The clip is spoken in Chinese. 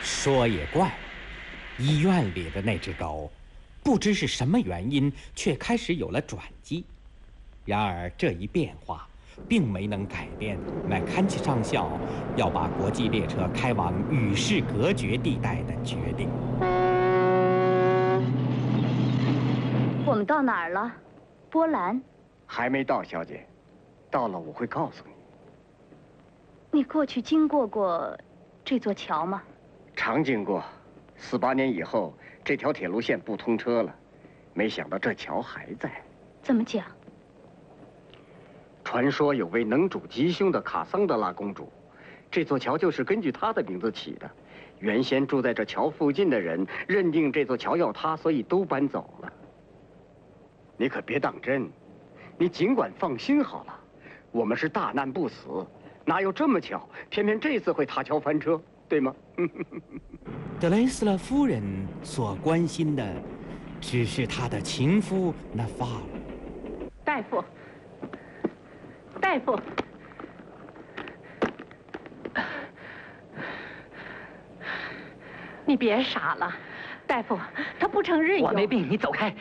说也怪，医院里的那只狗，不知是什么原因，却开始有了转机。然而这一变化，并没能改变麦坎齐上校要把国际列车开往与世隔绝地带的决定。 我们到哪儿了？波兰？ 还没到，小姐。到了我会告诉你。 你过去经过这座桥吗？ 常经过。48年以后，这条铁路线不通车了，没想到这桥还在。 怎么讲？ 传说有位能主吉凶的卡桑德拉公主，这座桥就是根据她的名字起的。原先住在这桥附近的人认定这座桥要塌，所以都搬走了。你可别当真，你尽管放心好了。我们是大难不死，哪有这么巧？偏偏这次会塌桥翻车，对吗？ 德雷斯勒夫人所关心的，只是她的情夫纳法尔。 大夫，大夫，你别傻了，大夫，他不成日有。 我没病，你走开。